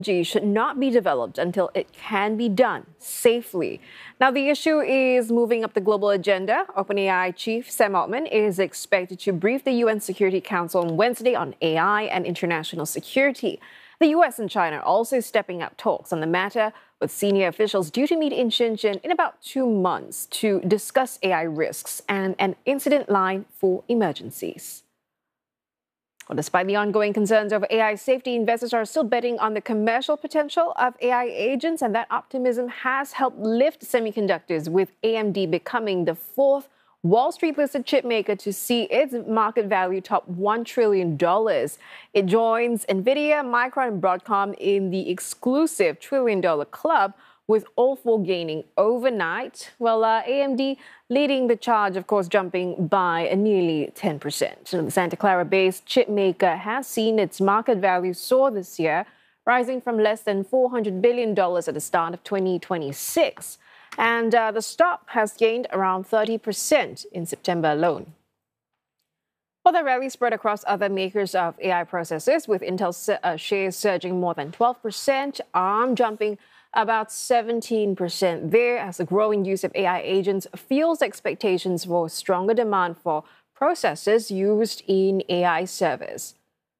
Technology should not be developed until it can be done safely. Now, the issue is moving up the global agenda. OpenAI chief Sam Altman is expected to brief the UN Security Council on Wednesday on AI and international security. The US and China are also stepping up talks on the matter, with senior officials due to meet in Shenzhen in about 2 months to discuss AI risks and an incident line for emergencies. Well, despite the ongoing concerns over AI safety, investors are still betting on the commercial potential of AI agents, and that optimism has helped lift semiconductors, with AMD becoming the fourth Wall Street-listed chip maker to see its market value top $1 trillion. It joins NVIDIA, Micron, and Broadcom in the exclusive trillion-dollar club, with all four gaining overnight. Well, AMD leading the charge, of course, jumping by nearly 10%. So the Santa Clara-based chip maker has seen its market value soar this year, rising from less than $400 billion at the start of 2026. And the stock has gained around 30% in September alone. Well, the rally spread across other makers of AI processors, with Intel shares surging more than 12%, ARM jumping about 17% there, as the growing use of AI agents fuels expectations for stronger demand for processors used in AI servers.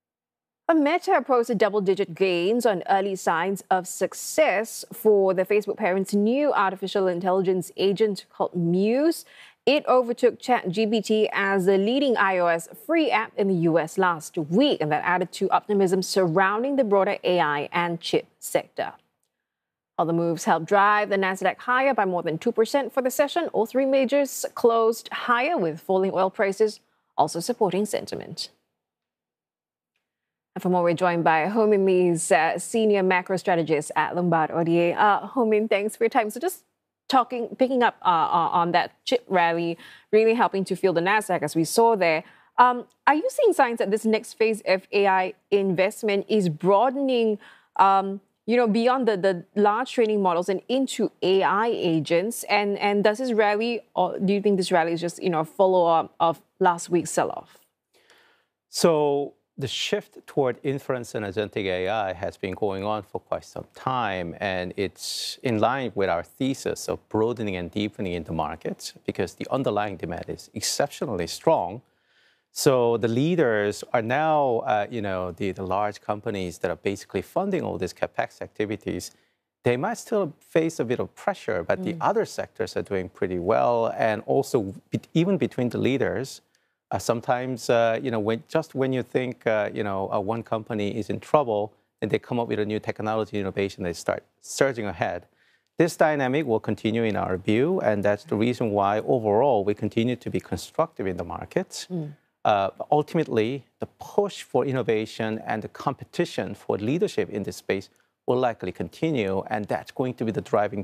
Meta posted double-digit gains on early signs of success for the Facebook parent's new artificial intelligence agent called Muse. It overtook ChatGPT as the leading iOS free app in the US last week, and that added to optimism surrounding the broader AI and chip sector. All the moves helped drive the Nasdaq higher by more than 2% for the session. All three majors closed higher, with falling oil prices also supporting sentiment. And for more, we're joined by Ho Min Lee's senior macro strategist at Lombard Odier. Ho Min, thanks for your time. So just picking up on that chip rally, really helping to fuel the Nasdaq, as we saw there. Are you seeing signs that this next phase of AI investment is broadening beyond the large training models and into AI agents? And does this rally, or do you think this rally is just, a follow-up of last week's sell-off? So the shift toward inference and agentic AI has been going on for quite some time, and it's in line with our thesis of broadening and deepening in the markets, because the underlying demand is exceptionally strong. So the leaders are now, the large companies that are basically funding all these CapEx activities. They might still face a bit of pressure, but the other sectors are doing pretty well. And also, even between the leaders, sometimes, when you think, one company is in trouble and they come up with a new technology innovation, they start surging ahead. This dynamic will continue in our view, and that's the reason why overall we continue to be constructive in the markets. Ultimately, the push for innovation and the competition for leadership in this space will likely continue, and that's going to be the driving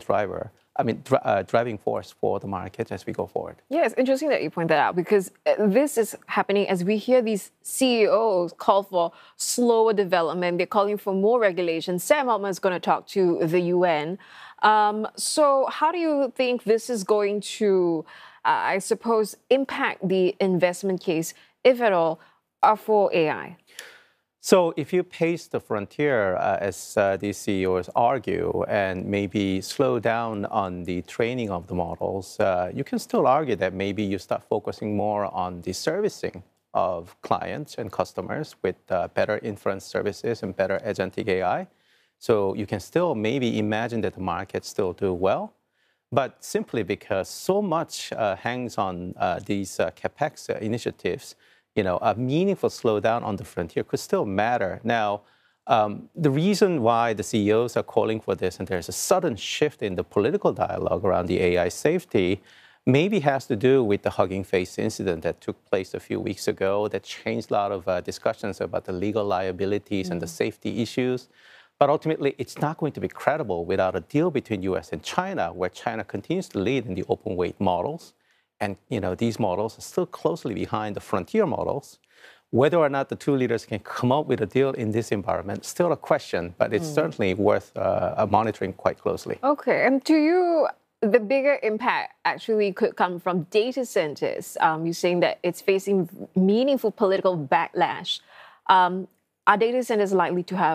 force for the market as we go forward. Yeah, it's interesting that you point that out, because this is happening as we hear these CEOs call for slower development. They're calling for more regulation. Sam Altman is going to talk to the UN. So how do you think this is going to, I suppose, impact the investment case, if at all, for AI? So if you pace the frontier, as these CEOs argue, and maybe slow down on the training of the models, you can still argue that maybe you start focusing more on the servicing of clients and customers with better inference services and better agentic AI. So you can still maybe imagine that the markets still do well. But simply because so much hangs on these CapEx initiatives, a meaningful slowdown on the frontier could still matter. Now, the reason why the CEOs are calling for this, and there's a sudden shift in the political dialogue around the AI safety, maybe has to do with the Hugging Face incident that took place a few weeks ago that changed a lot of discussions about the legal liabilities and the safety issues. But ultimately, it's not going to be credible without a deal between US and China, where China continues to lead in the open weight models. And these models are still closely behind the frontier models. Whether or not the two leaders can come up with a deal in this environment, still a question, but it's certainly worth monitoring quite closely. Okay, and to you, the bigger impact actually could come from data centers. You're saying that it's facing meaningful political backlash. Are data centers likely to have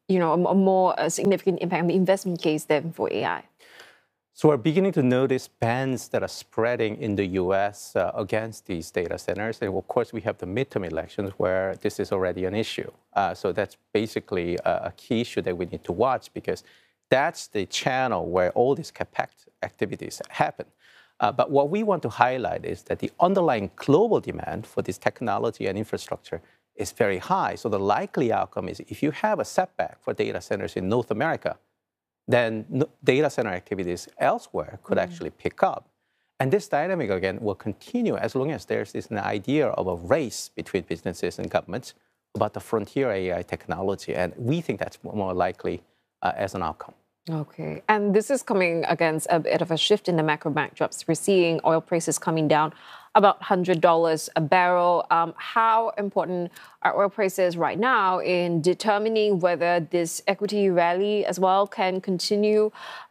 a more significant impact on the investment case then for AI? So we're beginning to notice bans that are spreading in the U.S. Against these data centers. And of course, we have the midterm elections where this is already an issue. So that's basically a key issue that we need to watch, because that's the channel where all these CapEx activities happen. But what we want to highlight is that the underlying global demand for this technology and infrastructure is very high. So the likely outcome is if you have a setback for data centers in North America, then data center activities elsewhere could actually pick up. And this dynamic, again, will continue as long as there's an idea of a race between businesses and governments about the frontier AI technology. And we think that's more likely as an outcome. Okay. And this is coming against a bit of a shift in the macro backdrops. We're seeing oil prices coming down about $100 a barrel. How important are oil prices right now in determining whether this equity rally as well can continue?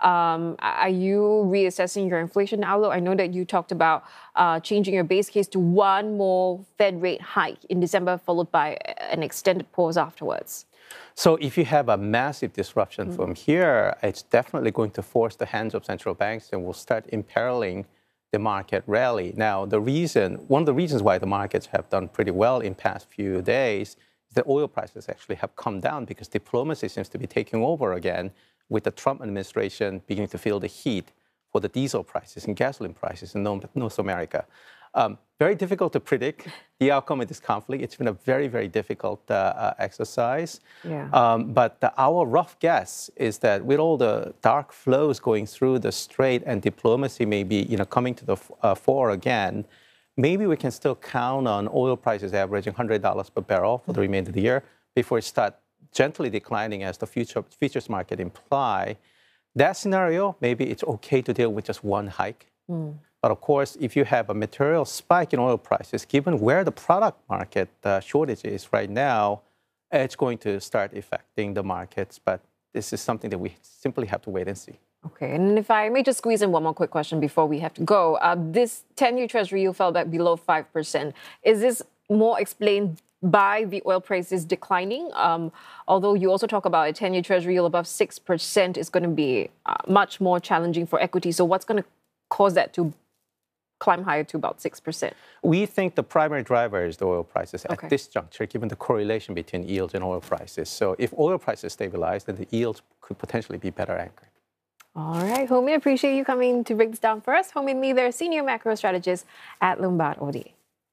Are you reassessing your inflation outlook? I know that you talked about changing your base case to one more Fed rate hike in December, followed by an extended pause afterwards. So if you have a massive disruption from here, it's definitely going to force the hands of central banks and will start imperiling the market rally. Now, one of the reasons why the markets have done pretty well in past few days is that oil prices actually have come down because diplomacy seems to be taking over again, with the Trump administration beginning to feel the heat for the diesel prices and gasoline prices in North America. Very difficult to predict the outcome of this conflict. It's been a very, very difficult exercise. Yeah. But our rough guess is that with all the dark flows going through the strait and diplomacy maybe coming to the fore again, maybe we can still count on oil prices averaging $100 per barrel for the remainder of the year before it starts gently declining as the futures market imply. That scenario, maybe it's okay to deal with just one hike. But of course, if you have a material spike in oil prices, given where the product market shortage is right now, it's going to start affecting the markets. But this is something that we simply have to wait and see. Okay, and if I may just squeeze in one more quick question before we have to go. This 10-year Treasury yield fell back below 5%. Is this more explained by the oil prices declining? Although you also talk about a 10-year Treasury yield above 6% is going to be much more challenging for equity. So what's going to cause that to climb higher to about 6%? We think the primary driver is the oil prices at this juncture, given the correlation between yields and oil prices. So if oil prices stabilize, then the yields could potentially be better anchored. All right, Ho Min, appreciate you coming to break this down for us. Ho Min Lee, they're senior macro strategist at Lombard Odier.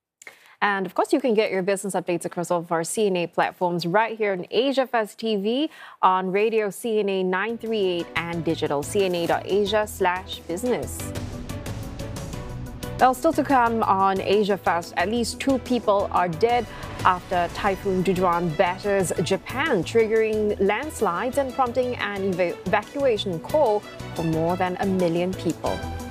And of course, you can get your business updates across all of our CNA platforms right here on Asia Fast TV, on radio CNA 938 and digital cna.asia/business. Well, still to come on Asia Fast, at least 2 people are dead after Typhoon Dudran batters Japan, triggering landslides and prompting an evacuation call for more than 1 million people.